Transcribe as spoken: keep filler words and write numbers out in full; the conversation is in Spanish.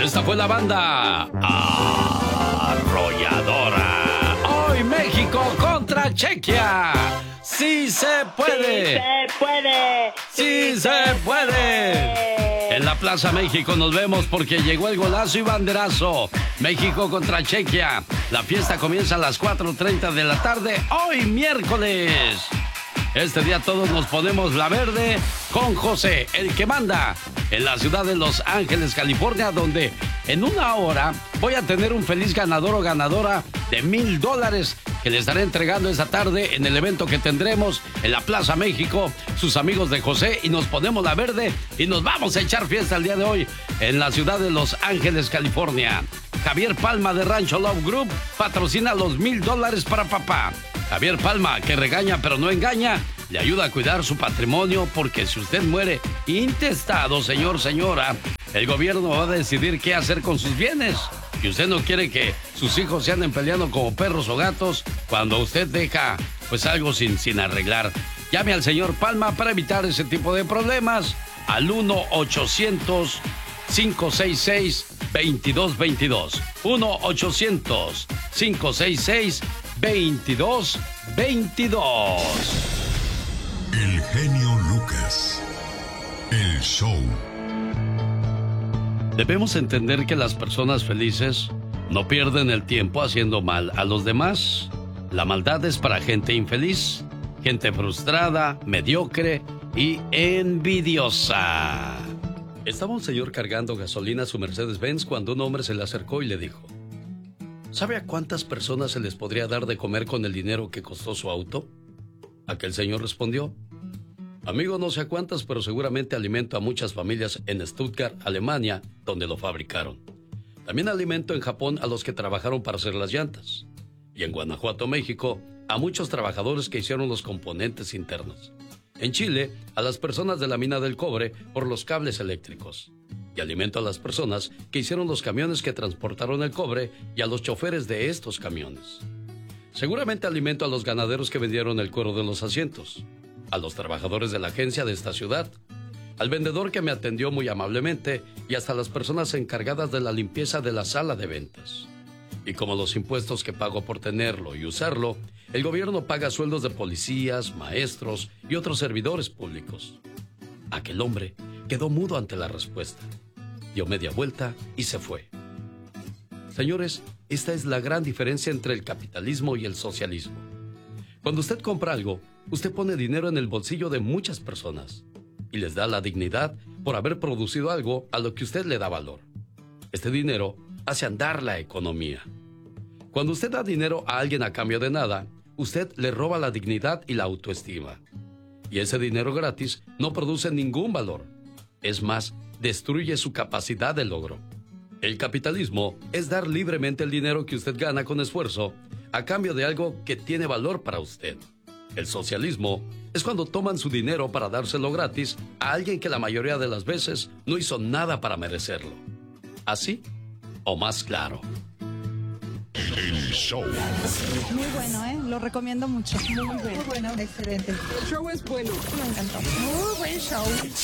Esta fue la banda Arrolladora. Hoy México contra Chequia. ¡Sí se puede! ¡Sí se puede! ¡Sí se puede! En la Plaza México nos vemos porque llegó el golazo y banderazo. México contra Chequia. La fiesta comienza a las cuatro treinta de la tarde, hoy miércoles. Este día todos nos ponemos la verde con José, el que manda, en la ciudad de Los Ángeles, California, donde en una hora voy a tener un feliz ganador o ganadora de mil dólares que le estaré entregando esta tarde en el evento que tendremos en la Plaza México, sus amigos de José, y nos ponemos la verde y nos vamos a echar fiesta el día de hoy en la ciudad de Los Ángeles, California. Javier Palma de Rancho Love Group patrocina los mil dólares para papá. Javier Palma, que regaña pero no engaña, le ayuda a cuidar su patrimonio porque si usted muere intestado, señor, señora, el gobierno va a decidir qué hacer con sus bienes. Y usted no quiere que sus hijos se anden peleando como perros o gatos cuando usted deja pues algo sin, sin arreglar. Llame al señor Palma para evitar ese tipo de problemas al uno ochocientos, cinco seis seis, veintidós veintidós. uno ochocientos, cinco seis seis, veintidós veintidós. El genio Lucas. El show. Debemos entender que las personas felices no pierden el tiempo haciendo mal a los demás. La maldad es para gente infeliz, gente frustrada, mediocre y envidiosa. Estaba un señor cargando gasolina a su Mercedes-Benz cuando un hombre se le acercó y le dijo: ¿sabe a cuántas personas se les podría dar de comer con el dinero que costó su auto? Aquel señor respondió: amigo, no sé a cuántas, pero seguramente alimento a muchas familias en Stuttgart, Alemania, donde lo fabricaron. También alimento en Japón a los que trabajaron para hacer las llantas. Y en Guanajuato, México, a muchos trabajadores que hicieron los componentes internos. En Chile, a las personas de la mina del cobre por los cables eléctricos. Y alimento a las personas que hicieron los camiones que transportaron el cobre y a los choferes de estos camiones. Seguramente alimento a los ganaderos que vendieron el cuero de los asientos, a los trabajadores de la agencia de esta ciudad, al vendedor que me atendió muy amablemente y hasta las personas encargadas de la limpieza de la sala de ventas. Y como los impuestos que pago por tenerlo y usarlo, el gobierno paga sueldos de policías, maestros y otros servidores públicos. Aquel hombre quedó mudo ante la respuesta, dio media vuelta y se fue. Señores, esta es la gran diferencia entre el capitalismo y el socialismo. Cuando usted compra algo, usted pone dinero en el bolsillo de muchas personas y les da la dignidad por haber producido algo a lo que usted le da valor. Este dinero hace andar la economía. Cuando usted da dinero a alguien a cambio de nada, usted le roba la dignidad y la autoestima. Y ese dinero gratis no produce ningún valor. Es más, destruye su capacidad de logro. El capitalismo es dar libremente el dinero que usted gana con esfuerzo a cambio de algo que tiene valor para usted. El socialismo es cuando toman su dinero para dárselo gratis a alguien que la mayoría de las veces no hizo nada para merecerlo. ¿Así o más claro? El show. Muy bueno, ¿eh? Lo recomiendo mucho. Muy bueno. Muy bueno, excelente. El show es bueno. Me encantó. Muy buen show.